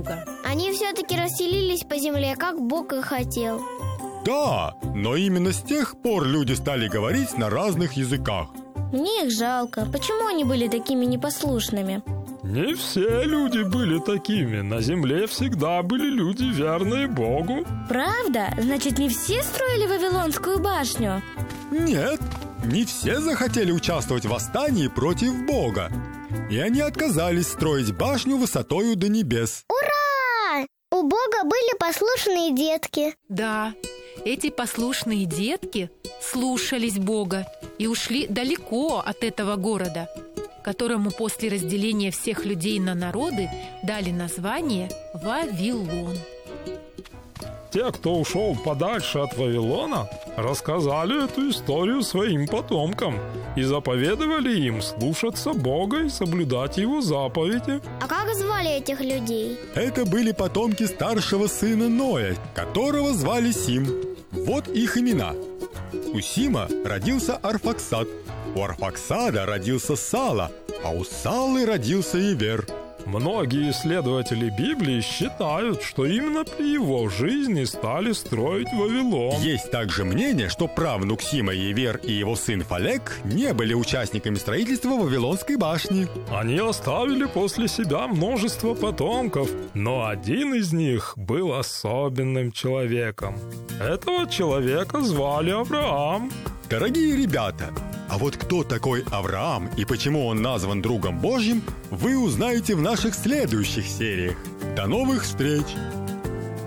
друга. Они все-таки расселились по земле, как Бог и хотел. Да, но именно с тех пор люди стали говорить на разных языках. Мне их жалко. Почему они были такими непослушными? Не все люди были такими. На земле всегда были люди, верные Богу. Правда? Значит, не все строили Вавилонскую башню? Нет, не все захотели участвовать в восстании против Бога. И они отказались строить башню высотою до небес. Ура! У Бога были послушные детки. Да, эти послушные детки слушались Бога и ушли далеко от этого города, которому после разделения всех людей на народы дали название Вавилон. Те, кто ушел подальше от Вавилона, рассказали эту историю своим потомкам и заповедовали им слушаться Бога и соблюдать Его заповеди. А как звали этих людей? Это были потомки старшего сына Ноя, которого звали Сим. Вот их имена. У Сима родился Арфаксад, у Арфаксада родился Сала, а у Салы родился Ивер. Многие исследователи Библии считают, что именно при его жизни стали строить Вавилон. Есть также мнение, что правнук Сима Ивер и его сын Фалек не были участниками строительства Вавилонской башни. Они оставили после себя множество потомков, но один из них был особенным человеком. Этого человека звали Авраам. Дорогие ребята, а вот кто такой Авраам и почему он назван другом Божьим, вы узнаете в наших следующих сериях. До новых встреч!